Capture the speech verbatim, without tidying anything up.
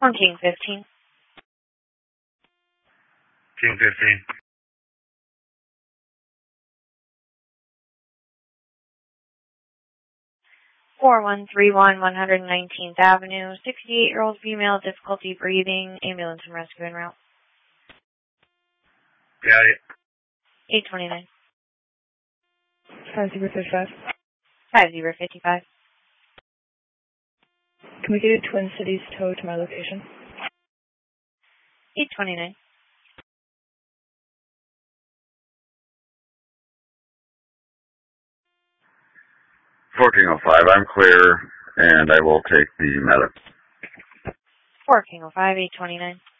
On King fifteen. King fifteen. four one three one, one hundred nineteenth Avenue, sixty-eight-year-old female, difficulty breathing, ambulance and rescue en route. Got it. eight twenty-nine. five zero five five. five zero five five. Can we get a Twin Cities tow to my location? eight twenty-nine. fourteen oh five, I'm clear, and I will take the medic. four King oh five, eight twenty-nine.